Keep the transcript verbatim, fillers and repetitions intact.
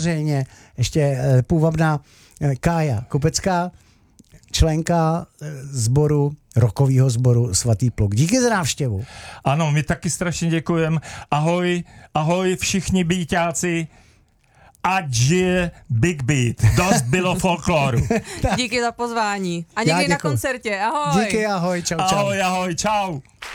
samozřejmě ještě půvabná Kája Kopecká, členka sboru, rockového sboru Svatý pluk. Díky za návštěvu. Ano, my taky strašně děkujeme. Ahoj, ahoj všichni býťáci. Ať žije Big Beat. Dost bylo folkloru. Díky za pozvání. A někdy na koncertě. Ahoj. Díky, ahoj, čau, čau. Ahoj, ahoj, čau.